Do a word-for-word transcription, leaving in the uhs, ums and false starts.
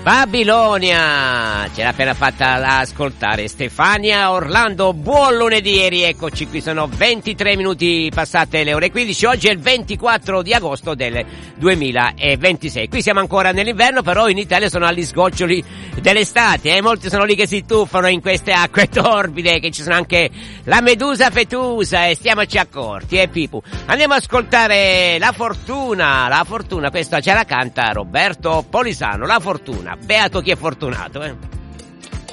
Babilonia, ce l'ha appena fatta ascoltare Stefania Orlando. Buon lunedì, rieccoci qui, sono ventitré minuti passate le ore quindici, oggi è il ventiquattro di agosto del duemilaventisei. Qui siamo ancora nell'inverno, però in Italia sono agli sgoccioli dell'estate, eh? Molti sono lì che si tuffano in queste acque torbide, che ci sono anche la medusa fetusa, e stiamoci accorti, eh Pipu. Andiamo ad ascoltare La Fortuna, La Fortuna, questa ce la canta Roberto Polisano, La Fortuna. Beato chi è fortunato, eh.